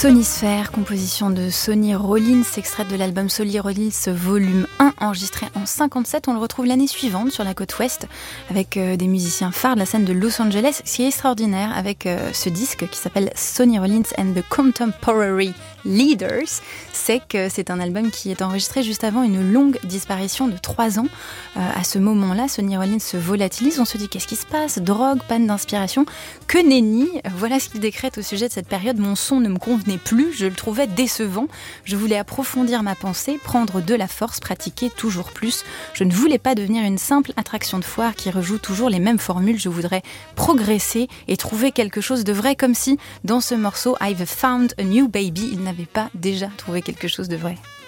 Sonisphere, composition de Sonny Rollins, extraite de l'album Sonny Rollins volume 1, enregistré en 1957. On le retrouve l'année suivante sur la côte ouest avec des musiciens phares de la scène de Los Angeles. Ce qui est extraordinaire avec ce disque qui s'appelle Sonny Rollins and the Contemporary Leaders, c'est que c'est un album qui est enregistré juste avant une longue disparition de 3 ans. À ce moment-là, Sonny Rollins se volatilise, on se dit qu'est-ce qui se passe ? Drogue, panne d'inspiration, que nenni. Voilà ce qu'il décrète au sujet de cette période. Mon son ne me convenait plus, je le trouvais décevant. Je voulais approfondir ma pensée, prendre de la force, pratiquer toujours plus. Je ne voulais pas devenir une simple attraction de foire qui rejoue toujours les mêmes formules. Je voudrais progresser et trouver quelque chose de vrai, comme si dans ce morceau I've found a new baby, il n'avait pas déjà trouvé quelque chose de vrai.